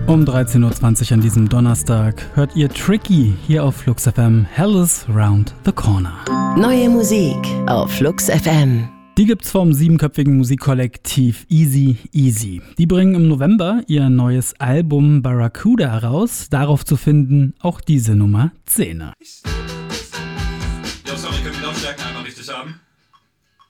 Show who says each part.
Speaker 1: Um 13.20 Uhr an diesem Donnerstag hört ihr Tricky hier auf Flux FM. Hell is round the corner.
Speaker 2: Neue Musik auf Flux FM.
Speaker 1: Die gibt's vom 7-köpfigen Musikkollektiv Easy Easy. Die bringen im November ihr neues Album Barracuda heraus. Darauf zu finden auch diese Nummer 10.